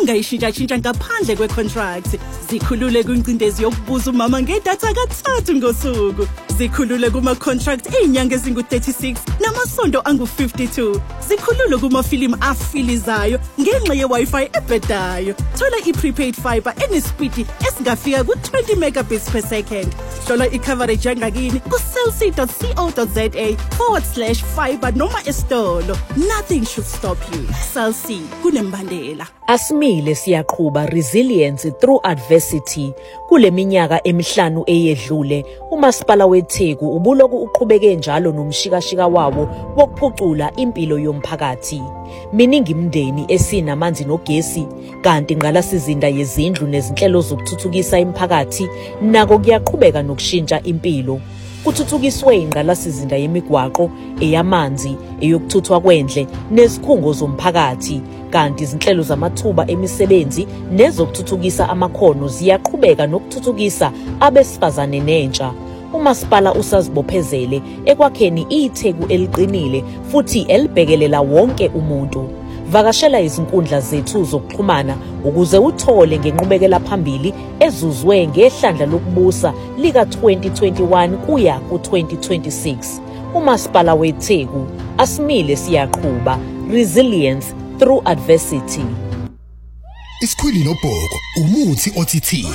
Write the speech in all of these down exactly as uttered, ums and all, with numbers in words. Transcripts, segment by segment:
ungayishintsha-shintsha ngaphandle kwe-contract. Zikhulule kwincindezi yokubuza umama ngedatha kathathu ngosuku. Zikhulule kuma-contract ey'nyanga ezingu-thirty-six namasonto angu-fifty-two. Zikhulule kumafilimu afilizayo ngenxa ye-Wi-Fi ebhedayo. Thola i-prepaid fiber enespeed esingafika ku-twenty megabits per second. Hlola i-coverage yangakini ku-cellc.co.za forward slash fiber noma esitolo. Nothing should stop you. Cell C, kunembandela. Asimile siyaqhuba resilience through adversity. Kule minyaka emihlanu eyedlule, umasipala weTheku ubuloku uqhubeke njalo nomshikashika wawo wokuphucula impilo yomphakathi. Miningi imindeni esinamanzi nogesi, kanti ngqalasizinda yezindlu nezinhlelo zokuthuthukisa imiphakathi nako kuyaqhubeka nokushintsha impilo. Kuthuthukiswe ingqalasizinda yemigwaqo, eyamanzi, eyokuthuthwa kwendle nezikhungo zomphakathi, kanti izinhlelo zamathuba emisebenzi nezokuthuthukisa amakhono ziyaqhubeka nokuthuthukisa abesifazane nentsha. Umasipala usazibophezele ekwakheni iTheku eliqinile futhi elibhekelela wonke umuntu. Vakashela izinkundla zethu zokuxhumana ukuze uthole ngenqubekela phambili ezuzwe ngehlandla lokubusa lika twenty twenty-one kuya ku twenty twenty-six. Umasipala weTheku, asimile siyaqhuba, resilience through adversity. Isikhwili nobhoko, umuthi othi.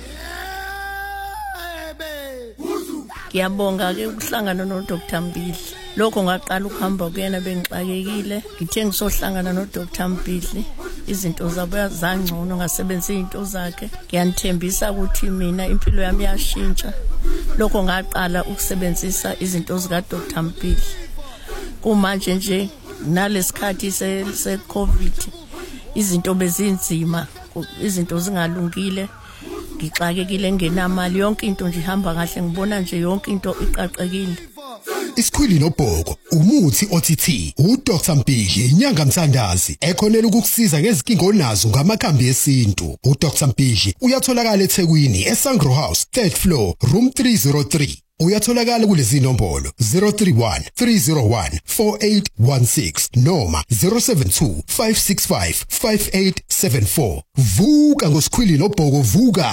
Ngiyabonga ke ukuhlangana no Doctor Mbili. Lokho ngaqala ukuhamba kuyena bengixakekile. Ngithe ngisohlangana no Doctor Mbili, izinto zabo zangcono ngasebenzisa izinto zakhe. Ngiyanithembisa ukuthi mina impilo yami yashintsha. Lokho ngaqala ukusebenzisa izinto zika Doctor Mbili. Kumanje nje nalesikhathi se se COVID izinto bezinzima, izinto zingalungile. Ngixakekile ngenamali, yonke into nje ihamba kahle, ngibona nje yonke into iqaqekile. Isikhwili nobhoko, umuthi othi. uDoctor Mbili inyanga mthandazi ekhonela ukukusiza ngezinkinga onazo ngamakhambi esintu. uDoctor Mbili uyatholakala eThekwini eSangro House, third floor, room three oh three. Uyatholakala kulezi nombolo zero three one three zero one four eight one six noma zero seven two five six five five eight seven four. Vuka ngosikhwili nobhoko, vuka.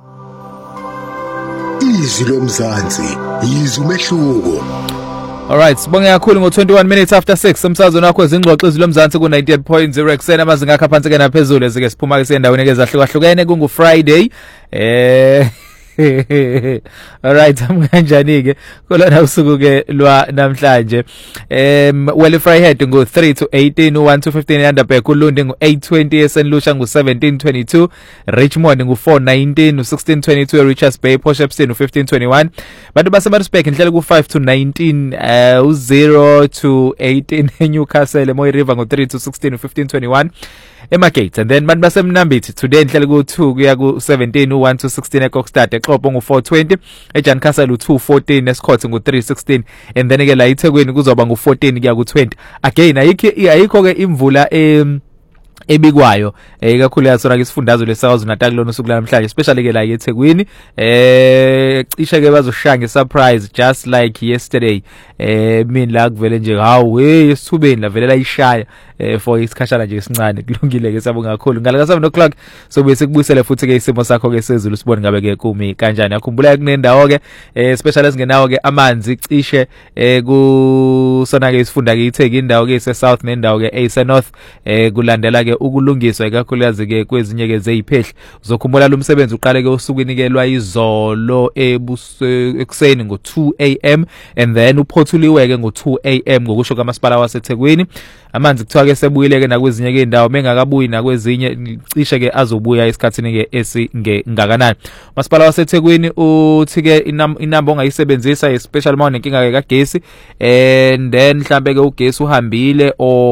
Izwi lomzansi, izwi umehluko. Alright, sibonge kakhulu ngo twenty-one minutes after six umsazweni wakho ezingxoxo izwi lomzansi ku ninety-eight point zero eksena amazinga akha phansi ke naphezulu ezike siphuma ke sendaweni ezahlukahlukene kungu Friday. Eh Alright, amkanjani ke kolona usuku ke lwa namhlanje. Em well Fryhead ngo three to eighteen, one to fifteen Underberg, uLundi ngo eight twenty, Saint Lucia ngo seventeen twenty-two, Richmond ngo four nineteen, sixteen twenty-two, Richards Bay, Port Shepstone ngo fifteen twenty-one. Bantu baseMaritzburg inhlelo ku five to nineteen, uh zero to eighteen eNewcastle, Moy River ngo three to sixteen, fifteen twenty-one. Emagate, and then bantu basemnambiti today inhlelo ku two kuya ku seventeen, one to sixteen eKokstad, eXhopo ngo four twenty, eJankasale u two fourteen, eScott ngo three sixteen, and then ke la iThekwini kuzoba ngo fourteen kuya ku twenty. Again ayikho ayikho ke imvula em ebikwayo eh kakhulu yasona ke isifundazwe leSouth Natal lona usuku namhlanje, especially ke la eThekwini eh cishe ke bazoshanga surprise just like yesterday. Eh mina la kuvele nje hawu hey esithubeni la vele la ishaya eh for isikhashana nje esincane kulungile ke sabonga kakhulu ngala seven o'clock so bese kubuyisele futhi ke isimo sakho ke sezulu sibone ngabe ke kumi kanjani. Akhumbula kunendawo ke eh especially esingenawo ke amanzi cishe eh kusona ke isifunda ke iThekwini indawo ke eSouth nendawo ke eSenorth eh kulandela ke ukulungiswa ikakhulukazi ke kwezinye ke zeyiphehli. Uzokhumbula lo msebenzi uqale ke usukwini ke lwayizolo ekuseni ngo two a m and then uphothulwe ke ngo two a m ngokusho kamasipala waseThekwini. Amanzi kuthiwa ke sebuyile ke nakwezinye ke indawo mengakabuyi nakwezinye cishe ke azobuya esikhathini ke esingakanani. Masipala waseThekwini uthi ke inamba ongayisebenzisa especially uma unenkinga ke kagesi and then mhlambe ke ugesi uhambile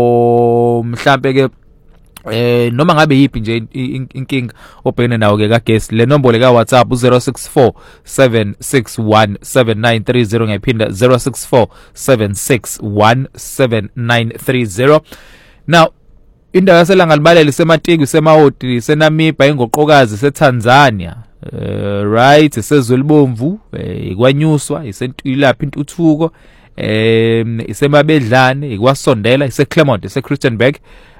o mhlambe ke eh noma ngabe yipi nje inkinga obhekene nawo ke kagesi, le nombolo ka WhatsApp zero six four seven six one seven nine three zero ngayiphinda zero six four seven six one seven nine three zero. Now indawo yaselanga libalele sematiki semawodi senamiba ingoqokazi seTanzania uh, right isezulibomvu ikwanyuswa isentwilapha intuthuko em isemabedlane ikwasondela ise Claremont ise Christianburg